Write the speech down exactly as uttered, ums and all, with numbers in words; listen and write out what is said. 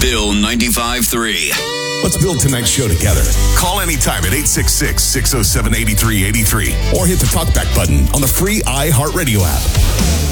Bill ninety-five three. Let's build tonight's show together. Call anytime at eight six six, six oh seven, eight three eight three or hit the talkback button on the free iHeartRadio app.